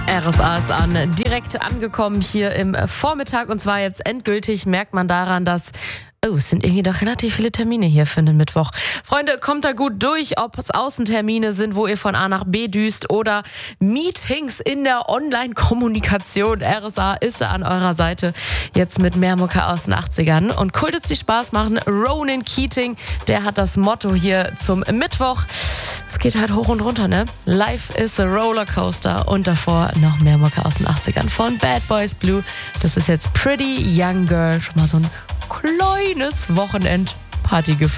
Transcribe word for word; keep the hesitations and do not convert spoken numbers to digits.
R S A ist an, direkt angekommen hier im Vormittag und zwar jetzt endgültig merkt man daran, dass oh, es sind irgendwie doch relativ viele Termine hier für den Mittwoch. Freunde, kommt da gut durch, ob es Außentermine sind, wo ihr von A nach B düst oder Meetings in der Online-Kommunikation. R S A ist an eurer Seite jetzt mit mehr Mucke aus den achtzigern. Und cool, dass die Spaß machen. Ronan Keating, der hat das Motto hier zum Mittwoch. Es geht halt hoch und runter, ne? Life is a Rollercoaster. Und davor noch mehr Mucke aus den achtzigern von Bad Boys Blue. Das ist jetzt Pretty Young Girl. Schon mal so ein kleines Wochenend-Partygefühl.